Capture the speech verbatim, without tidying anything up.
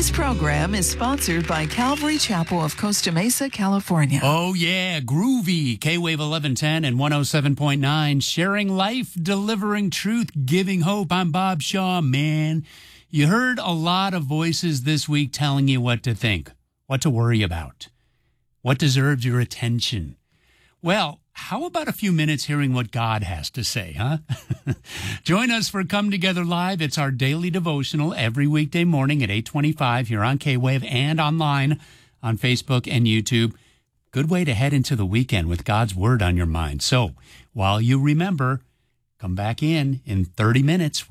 This program is sponsored by Calvary Chapel of Costa Mesa, California. Oh, yeah, groovy. K-Wave eleven ten and one oh seven point nine, sharing life, delivering truth, giving hope. I'm Bob Shaw. Man, you heard a lot of voices this week telling you what to think, what to worry about, what deserves your attention. Well, how about a few minutes hearing what God has to say, huh? Join us for Come Together Live. It's our daily devotional every weekday morning at eight twenty-five here on K-Wave and online on Facebook and YouTube. Good way to head into the weekend with God's Word on your mind. So while you remember, come back in in thirty minutes.